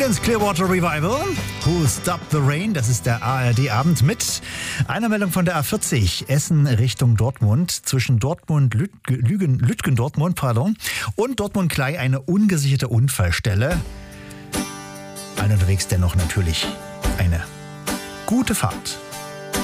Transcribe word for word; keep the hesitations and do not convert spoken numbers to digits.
Creedence Clearwater Revival. Who Stopped the Rain? Das ist der A R D-Abend mit einer Meldung von der A vierzig. Essen Richtung Dortmund. Zwischen Dortmund, Lütgen, Lütgen Dortmund, pardon, und Dortmund-Klei eine ungesicherte Unfallstelle. Allen unterwegs dennoch natürlich eine gute Fahrt.